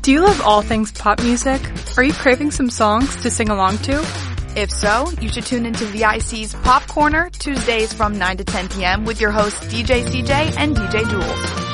Do you love all things pop music? Are you craving some songs to sing along to? If so, you should tune into VIC's Pop Corner Tuesdays from 9 to 10 p.m. with your hosts DJ CJ and DJ Jules.